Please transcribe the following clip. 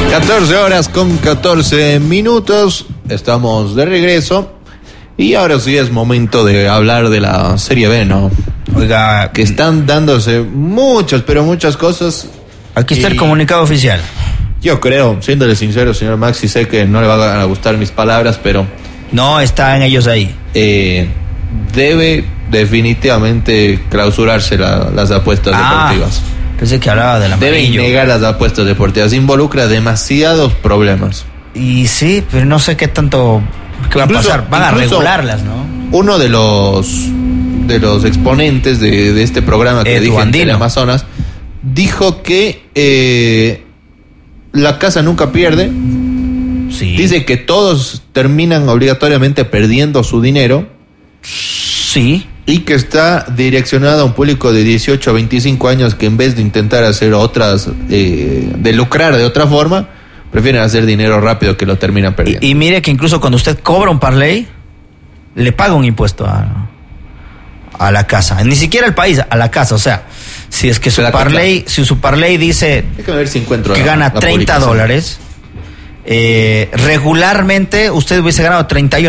14 horas con 14 minutos, estamos de regreso y ahora sí es momento de hablar de la Serie B, ¿no? Oiga, que están dándose muchas, pero muchas cosas. Aquí está el comunicado oficial. Yo creo, siéndole sincero, señor Maxi, sé que no le van a gustar mis palabras, pero... No están ellos ahí. Debe definitivamente clausurarse las apuestas deportivas. Pensé que hablaba del amarillo. Deben negar las apuestas deportivas. Involucra demasiados problemas. Y sí, pero no sé qué tanto... ¿Qué va a pasar? Van a regularlas, ¿no? Uno de los exponentes de este programa que dije en Teleamazonas dijo que la casa nunca pierde. Sí. Dice que todos terminan obligatoriamente perdiendo su dinero. Sí. Y que está direccionado a un público de 18 a 25 años que en vez de intentar hacer otras, de lucrar de otra forma, prefieren hacer dinero rápido que lo terminan perdiendo. Y mire que incluso cuando usted cobra un parlay, le paga un impuesto a la casa. Ni siquiera al país, a la casa. O sea, si es que su parlay dice déjame ver si encuentro que gana $30, regularmente usted hubiese ganado 31.